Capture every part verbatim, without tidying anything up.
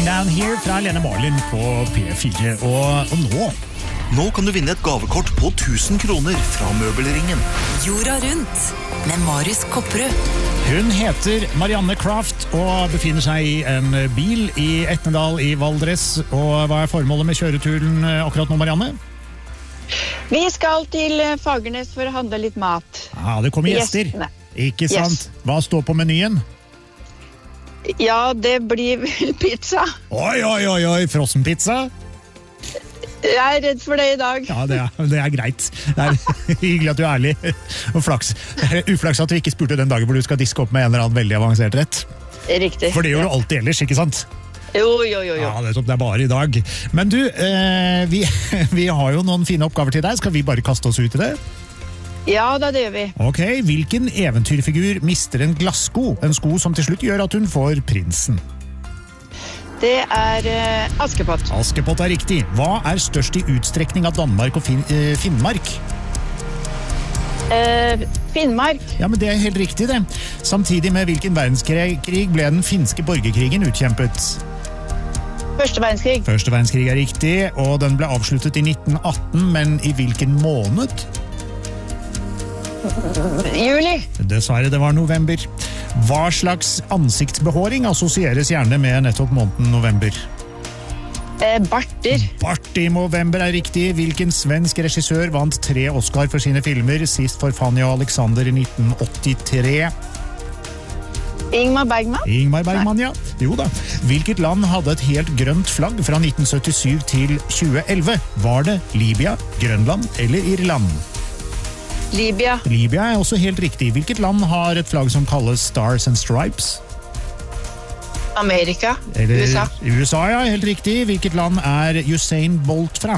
Down Here fra Lene Marlin på P fire. Og, og nå Nå kan du vinne et gavekort på tusen kroner fra Møbelringen. Jorda rundt med Marius Kopperud. Hun heter Marianne Kraft og befinner seg i en bil i Etnedal i Valdres. Og hva er formålet med kjøreturen akkurat nå, Marianne? Vi skal til Fagernes for å handle litt mat. Ja, det kommer gjester. Gjestene. Ikke sant? Yes. Hva står på menyen? Ja, det blir vel pizza. Oi, oi, oi, oi, frossenpizza. Jeg er redd for det i dag. Ja, det er, det er greit. Det er hyggelig at du er ærlig. Og flaks. Uflaks at du ikke spurte den dagen hvor du skal diske opp med en eller annen veldig avansert rett. Riktig. For det gjør du alltid ellers, ikke sant? Jo, jo, jo, jo. Ja, det er, det er bare i dag. Men du, eh, vi, vi har jo noen fine oppgaver til deg. Skal vi bare kaste oss ut i det? Ja, da det gjør vi. Ok, hvilken eventyrfigur mister en glassko? En sko som til slutt gjør at hun får prinsen. Det er uh, Askepott. Askepott er riktig. Hva er størst i utstrekning av Danmark og fin uh, Finnmark? Uh, Finnmark. Ja, men det er helt riktig det. Samtidig med hvilken verdenskrig ble den finske borgerkrigen utkjempet? Første verdenskrig. Første verdenskrig er riktig, og den ble avsluttet i nitten atten, men i hvilken måned? Juli. Dessverre, det var november. Hva slags ansiktsbehåring assosieres gjerne med nettopp måneden november? Eh, Barter. Bart i november er riktig. Hvilken svensk regissør vant tre Oscar for sine filmer, sist for Fanny og Alexander i nitten åttitre? Ingmar Bergman. Ingmar Bergman, ja. Jo da. Hvilket land hadde et helt grønt flagg fra nitten syttisyv til tjue elleve? Var det Libya, Grønland eller Irland? Libya. Libya er også helt riktig. Hvilket land har et flagg som kalles Stars and Stripes? Amerika. Eller, U S A. U S A, ja, helt riktig. Hvilket land er Usain Bolt fra?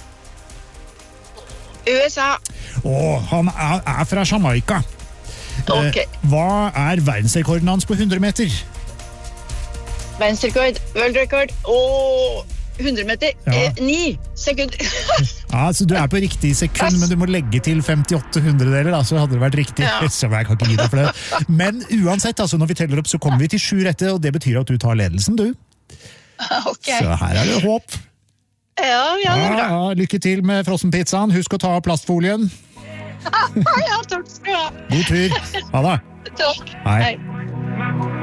U S A. Åh, han er, er fra Jamaica. Ok. Eh, hva er verdensrekorden hans på hundre meter? Verdensrekord. World record. Åh, hundre meter. Ja. Eh, ni sekunder. Ja, så du er på riktig sekund, men du må legge til femtiåtte hundredeler, da, så hadde det vært riktig. Ja. Så jeg kan ikke gi deg for det. Men uansett, altså, når vi teller opp, så kommer vi til sju rette, og det betyr at du tar ledelsen, du. Ok. Så her er det håp. Ja, ja, det er bra. Ja, lykke til med frossenpizzaen. Husk å ta av plastfolien. Ja, takk skal du ha. God tur. Ha det. Takk. Hei. Hei.